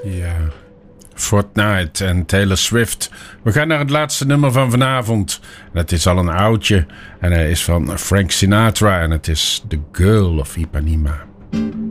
Ja, Fortnite en Taylor Swift. We gaan naar het laatste nummer van vanavond. Het is al een oudje en hij is van Frank Sinatra en het is The Girl of Ipanema.